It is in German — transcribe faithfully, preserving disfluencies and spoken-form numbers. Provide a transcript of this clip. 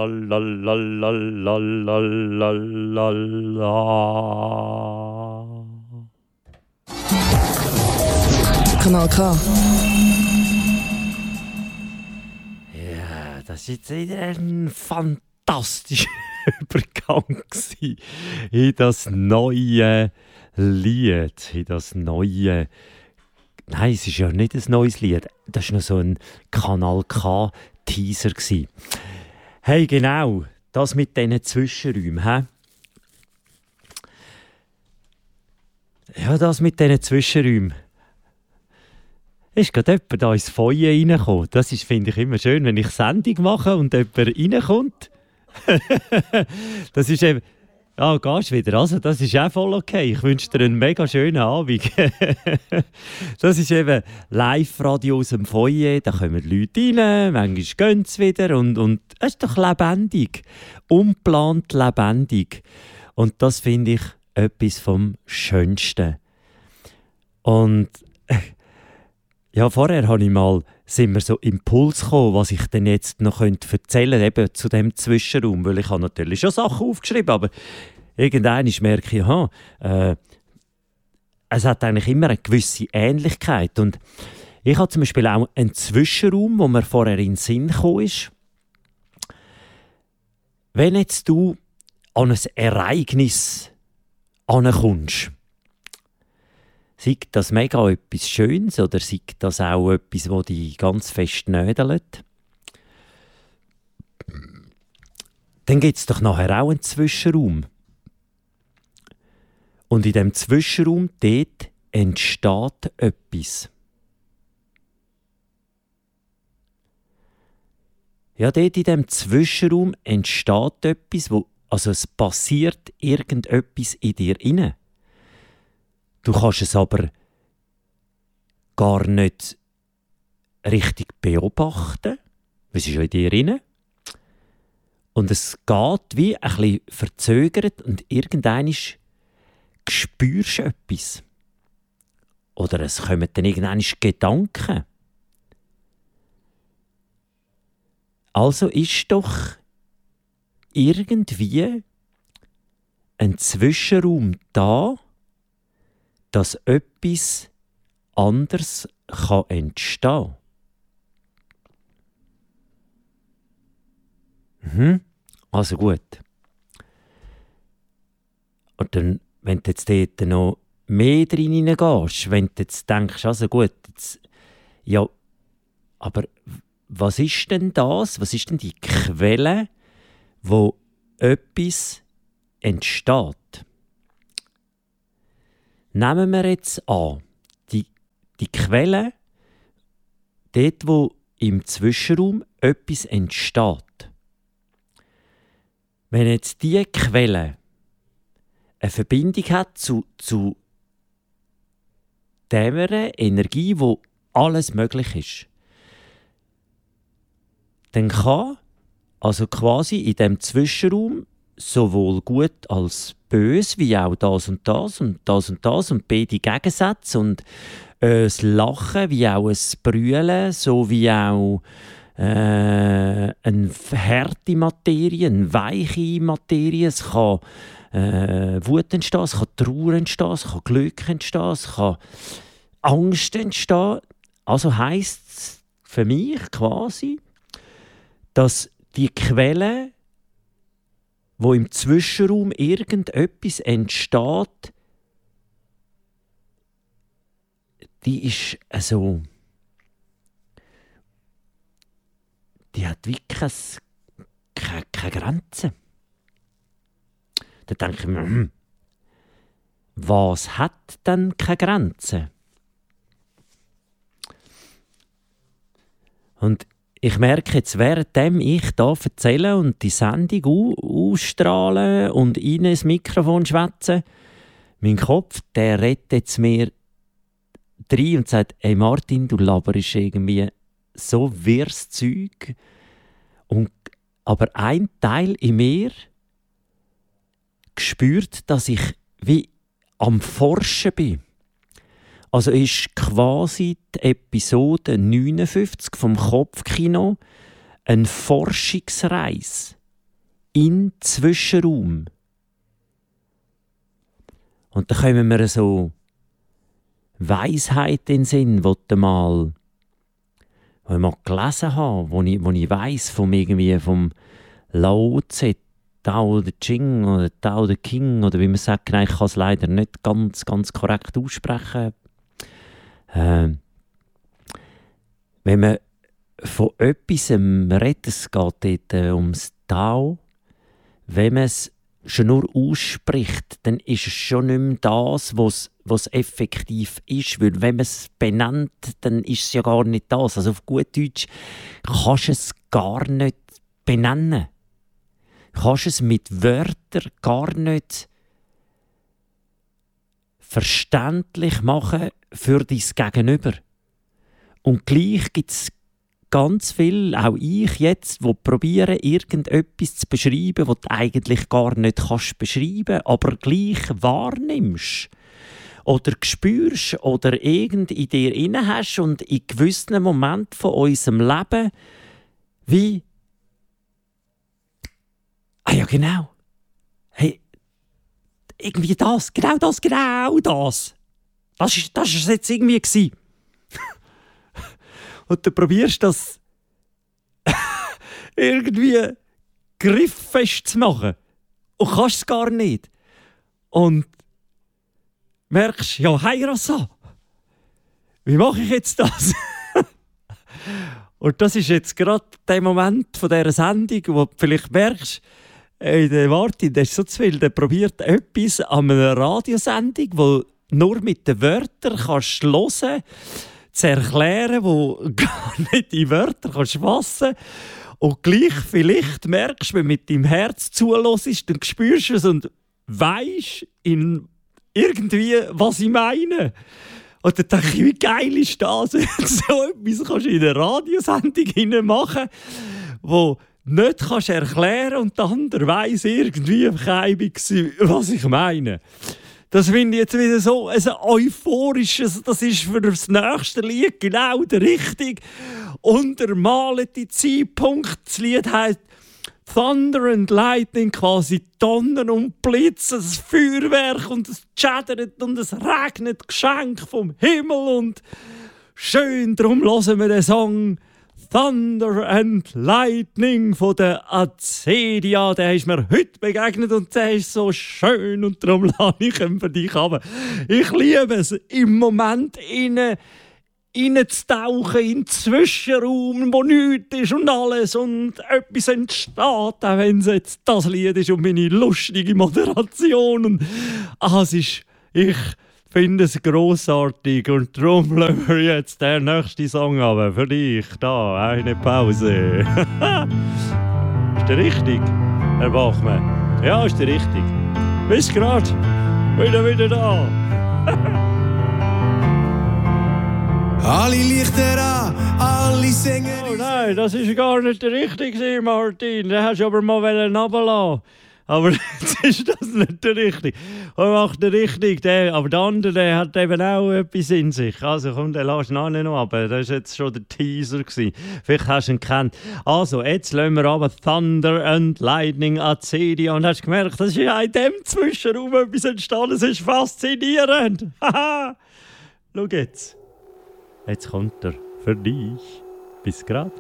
Kanal K. Ja, das war jetzt wieder ein fantastischer Übergang in das neue Lied, in das neue... Nein, es ist ja nicht ein neues Lied. Das war noch so ein Kanal K-Teaser. Hey, genau, das mit diesen Zwischenräumen. He? Ja, das mit diesen Zwischenräumen. Ist gerade jemand da ins Feuer reingekommen. Das ist, finde ich, immer schön, wenn ich Sendung mache und jemand reinkommt. Das ist eben... Ah, gehst wieder. Also, das ist auch voll okay. Ich wünsche dir einen mega schönen Abend. Das ist eben Live-Radio aus dem Foyer. Da kommen die Leute rein, manchmal gehen sie wieder. Und, und es ist doch lebendig. Unplant lebendig. Und das finde ich etwas vom Schönsten. Und ja, vorher habe ich mal, sind wir so Impuls gekommen, was ich denn jetzt noch erzählen könnte, eben zu dem Zwischenraum, weil ich habe natürlich schon Sachen aufgeschrieben, aber irgendwann merke ich, aha, äh, es hat eigentlich immer eine gewisse Ähnlichkeit. Und ich habe zum Beispiel auch einen Zwischenraum, wo mir vorher in den Sinn gekommen ist. Wenn jetzt du an ein Ereignis ankommst, sei das mega etwas Schönes oder sei das auch etwas, das dich ganz fest nödelt, dann gibt es doch nachher auch einen Zwischenraum. Und in diesem Zwischenraum dort entsteht etwas. Ja, dort in diesem Zwischenraum entsteht etwas, wo, also es passiert irgendetwas in dir inne. Du kannst es aber gar nicht richtig beobachten. Es ist ja in dir drin. Und es geht wie ein bisschen verzögert und irgendwann spürst du etwas. Oder es kommen dann irgendwann Gedanken. Also ist doch irgendwie ein Zwischenraum da, dass etwas anderes kann entstehen kann. Mhm. Also gut. Und dann, wenn du jetzt dort noch mehr drin hineingehst, wenn du jetzt denkst, also gut, jetzt, ja, aber was ist denn das? Was ist denn die Quelle, wo etwas entsteht? Nehmen wir jetzt an, die, die Quelle, dort wo im Zwischenraum etwas entsteht. Wenn jetzt diese Quelle eine Verbindung hat zu, zu dieser Energie, wo alles möglich ist, dann kann also quasi in diesem Zwischenraum sowohl gut als böse, wie auch das und das und das und das und beide Gegensätze und äh, das Lachen, wie auch das Brüllen, so wie auch äh, eine harte Materie, eine weiche Materie. Es kann äh, Wut entstehen, es kann Trauer entstehen, es kann Glück entstehen, es kann Angst entstehen. Also heisst es für mich quasi, dass die Quelle, wo im Zwischenraum irgendetwas entsteht, die ist also, die hat wie keine, keine, keine Grenzen. Da denke ich mir, hm, was hat denn keine Grenzen? Und ich merke jetzt, währenddem ich hier erzähle und die Sendung ausstrahle und rein ins Mikrofon schwätze, mein Kopf, der redet jetzt mir rein und sagt, hey Martin, du laberst irgendwie so wirres Zeug. Und, aber ein Teil in mir spürt, dass ich wie am Forschen bin. Also ist quasi die Episode neunundfünfzig vom Kopfkino eine Forschungsreise in Zwischenraum. Und da kommen mir so Weisheit in den Sinn, die ich mal, wo ich mal gelesen habe, wo ich, wo ich weiss vom, irgendwie vom Lao Tse, Tao Te Ching oder Tao Te King oder wie man sagt, ich kann es leider nicht ganz, ganz korrekt aussprechen. Ähm, wenn man von etwas redet, es geht dort äh, ums Tao, wenn man es schon nur ausspricht, dann ist es schon nicht mehr das, was was effektiv ist. Weil wenn man es benennt, dann ist es ja gar nicht das. Also auf gut Deutsch kannst du es gar nicht benennen. Du kannst es mit Wörtern gar nicht verständlich machen für dein Gegenüber. Und gleich gibt es ganz viel, auch ich jetzt, die probieren, irgendetwas zu beschreiben, was du eigentlich gar nicht kannst beschreiben, aber gleich wahrnimmst oder spürst oder irgend in dir inne hast und in gewissen Momenten von unserem Leben wie ah ja, genau. Hey, irgendwie das, genau das, genau das. Das ist, das ist es jetzt irgendwie gewesen. Und du probierst das irgendwie grifffest zu machen. Und kannst es gar nicht. Und merkst, ja, hey Rossa, wie mache ich jetzt das? Und das ist jetzt gerade der Moment von dieser Sendung, wo du vielleicht merkst, ey, der Martin, der ist so zu viel, der probiert etwas an einer Radiosendung, wo nur mit den Wörtern kannst du hören, zu erklären, wo gar nicht in Wörter kannst fassen. Und gleich vielleicht merkst du, wenn du mit deinem Herz zuhörst, dann spürst du es und weisst in irgendwie, was ich meine. Und dann denke ich, wie geil ist das, wenn du so etwas kannst in eine Radiosendung machen, wo nicht kannst erklären und der andere weiss irgendwie, was ich meine. Das finde ich jetzt wieder so ein euphorisches, das ist für das nächste Lied genau der richtige untermalete Zeitpunkt. Das Lied heisst Thunder and Lightning, quasi Donner und Blitz, das Feuerwerk und es schädert und es regnet Geschenk vom Himmel und schön, darum hören wir den Song Thunder and Lightning von der Acedia. Der ist mir heute begegnet und der ist so schön und darum lade ich ihn für dich runter. Ich liebe es, im Moment innen reinzutauchen in den Zwischenraum, wo nichts ist und alles und etwas entsteht, auch wenn es jetzt das Lied ist und meine lustige Moderation. Und, ah, es ist, ich finde es grossartig und darum lassen wir jetzt den nächsten Song haben für dich. Da, eine Pause. Ist der richtig, Herr Bachmann? Ja, ist der richtig. Bis grad. Wieder, wieder da. Alle Lichter an, alle singen. Oh nein, das war gar nicht der richtige, Martin. Den hast du aber mal runterlassen. Aber jetzt ist das nicht der richtige. Er macht den richtigen, der, aber der andere der hat eben auch etwas in sich. Also komm, den lass noch nicht noch ab. Das war jetzt schon der Teaser gewesen. Vielleicht hast du ihn gekannt. Also, jetzt lassen wir aber Thunder and Lightning Acedia. Und hast gemerkt, das ist ja in dem Zwischenraum etwas entstanden. Das ist faszinierend. Haha. Schau jetzt. Jetzt kommt er für dich. Bis grad.